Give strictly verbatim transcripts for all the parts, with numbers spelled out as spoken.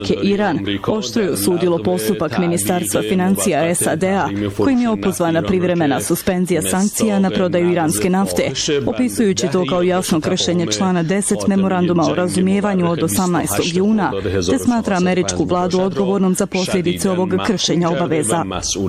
Iran oštro osudilo postupak Ministarstva financija S A D-a kojim je opozvana privremena suspenzija sankcija na prodaju iranske nafte, opisujući to kao jasno kršenje člana deset memoranduma o razumijevanju od osamnaestog juna, te smatra američku vladu odgovornom za posljedice ovog kršenja obaveza.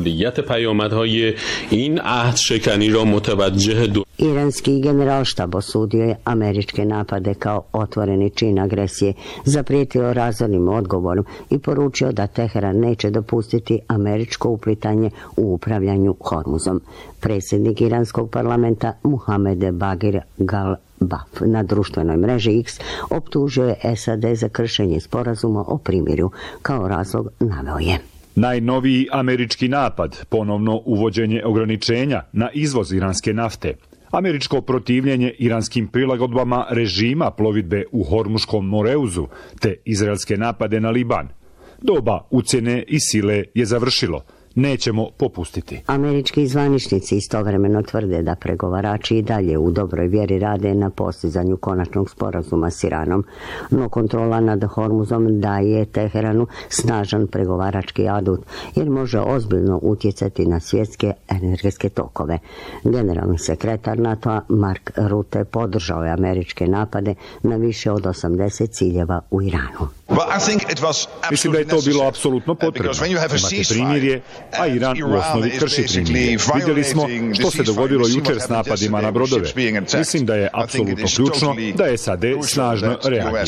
Iranski generalštab osudio je američke napade kao otvoreni čin agresije, zaprijetio razornim odgovorom i poručio da Teheran neće dopustiti američko uplitanje u upravljanju Hormuzom. Predsjednik iranskog parlamenta Muhammad Bagir Galbaf na društvenoj mreži X optužio je S A D za kršenje sporazuma o primirju. Kao razlog naveo je: najnoviji američki napad, ponovno uvođenje ograničenja na izvoz iranske nafte, američko protivljenje iranskim prilagodbama režima plovidbe u Hormuškom moreuzu, te izraelske napade na Liban. Doba ucjene i sile je završilo. Nećemo popustiti. Američki zvaničnici istovremeno tvrde da pregovarači i dalje u dobroj vjeri rade na postizanju konačnog sporazuma s Iranom, no kontrola nad Hormuzom daje Teheranu snažan pregovarački adut, jer može ozbiljno utjecati na svjetske energetske tokove. Generalni sekretar NATO-a Mark Rutte podržao je američke napade na više od osamdeset ciljeva u Iranu. Mislim da je to bilo apsolutno potrebno. Imate primirje, a Iran u osnovi krši primirje. Vidjeli smo što se dogodilo jučer s napadima na brodove. Mislim da je apsolutno ključno da S A D snažno reagira.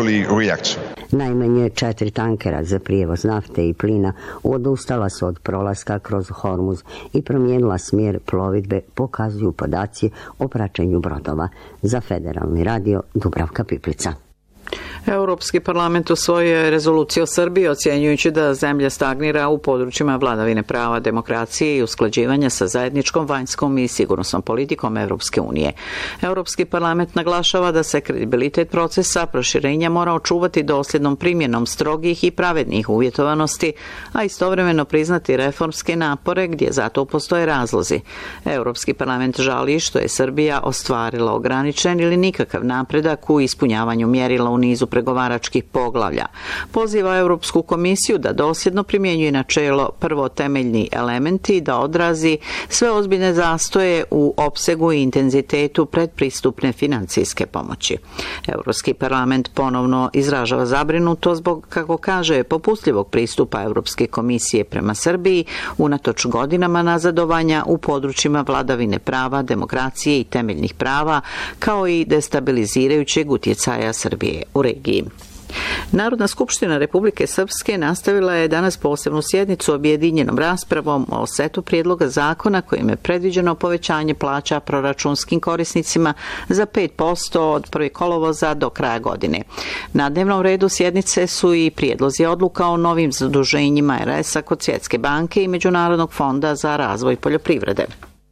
Najmanje četiri tankera za prijevoz nafte i plina odustala su od prolaska kroz Hormuz i promijenila smjer plovidbe, pokazuju podaci o praćenju brodova. Za Federalni radio Dubravka Piplica. Europski parlament usvojio je rezoluciju o Srbiji, ocjenjujući da zemlja stagnira u područjima vladavine prava, demokracije i usklađivanja sa zajedničkom vanjskom i sigurnosnom politikom Europske unije. Europski parlament naglašava da se kredibilitet procesa proširenja mora očuvati dosljednom primjenom strogih i pravednih uvjetovanosti, a istovremeno priznati reformske napore gdje zato postoje razlozi. Europski parlament žali što je Srbija ostvarila ograničen ili nikakav napredak u ispunjavanju mjerila u nizu pregovaračkih poglavlja. Poziva Europsku komisiju da dosljedno primjenjuje načelo prvo temeljni elementi i da odrazi sve ozbiljne zastoje u opsegu i intenzitetu predpristupne financijske pomoći. Europski parlament ponovno izražava zabrinutost zbog, kako kaže, popustljivog pristupa Europske komisije prema Srbiji unatoč godinama nazadovanja u područjima vladavine prava, demokracije i temeljnih prava, kao i destabilizirajućeg utjecaja Srbije u regiji. Narodna skupština Republike Srpske nastavila je danas posebnu sjednicu objedinjenom raspravom o setu prijedloga zakona kojim je predviđeno povećanje plaća proračunskim korisnicima za pet posto od prvog kolovoza do kraja godine. Na dnevnom redu sjednice su i prijedlozi odluka o novim zaduženjima R S-a kod Svjetske banke i Međunarodnog fonda za razvoj poljoprivrede.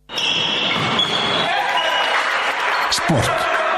Sport.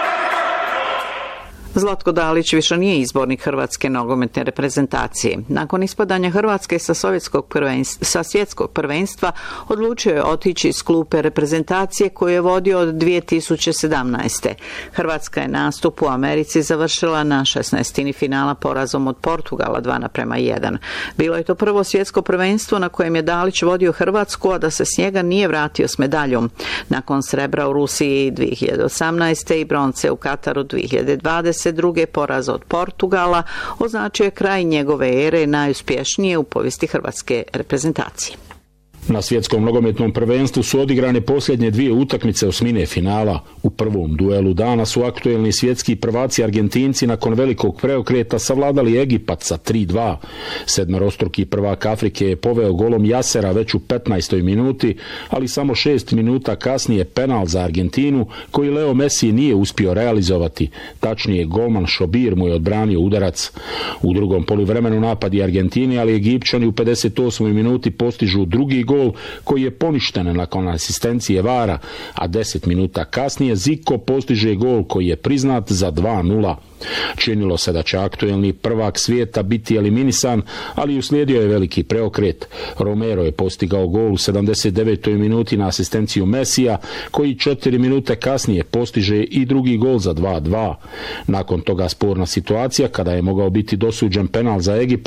Zlatko Dalić više nije izbornik hrvatske nogometne reprezentacije. Nakon ispadanja Hrvatske sa, sovjetskog prvenstva, sa svjetskog prvenstva odlučio je otići iz klupe reprezentacije koju je vodio od dvije tisuće sedamnaeste. Hrvatska je nastup u Americi završila na šesnaestini finala porazom od Portugala dva naprema jedan. Bilo je to prvo svjetsko prvenstvo na kojem je Dalić vodio Hrvatsku, a da se s njega nije vratio s medaljom. Nakon srebra u Rusiji dvije hiljade osamnaeste i bronce u Kataru dvije hiljade dvadesete druge poraz od Portugala označio je kraj njegove ere najuspješnije u povijesti hrvatske reprezentacije. Na svjetskom nogometnom prvenstvu su odigrane posljednje dvije utakmice osmine finala. U prvom duelu dana su aktuelni svjetski prvaci Argentinci nakon velikog preokreta savladali Egipat sa tri dva. Sedmerostruki prvak Afrike je poveo golom Jasera već u petnaestoj minuti, ali samo šest minuta kasnije penal za Argentinu koji Leo Messi nije uspio realizovati. Tačnije, golman Šobir mu je odbranio udarac. U drugom poluvremenu napadi Argentini, ali Egipćani u pedeset osmoj minuti postižu drugi gol koji je poništen nakon asistencije vara, a deset minuta kasnije Zico postiže gol koji je priznat za dva nula. Činilo se da će aktuelni prvak svijeta biti eliminisan, ali uslijedio je veliki preokret. Romero je postigao gol u sedamdeset devetoj minuti na asistenciju Messija, koji četiri minute kasnije postiže i drugi gol za dva dva. Nakon toga sporna situacija kada je mogao biti dosuđen penal za Egipat,